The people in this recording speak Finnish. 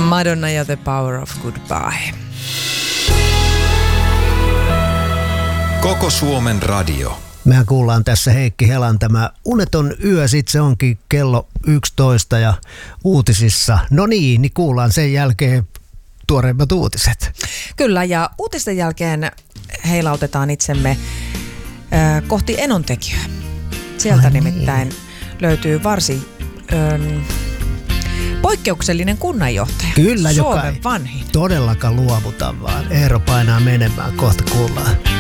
Madonna ja The Power of Goodbye. Koko Suomen radio. Mehän kuullaan tässä Heikki Helan tämä Uneton yö, sit se onkin kello 11 ja uutisissa. No niin kuullaan sen jälkeen tuoreimmat uutiset. Kyllä, ja uutisten jälkeen heilautetaan itsemme kohti Enontekiöä. Sieltä nimittäin löytyy varsin poikkeuksellinen kunnanjohtaja. Kyllä, Suomen joka ei vanhin. todellakaan luovuta, vaan Eero painaa menemään. Kohta kuullaan.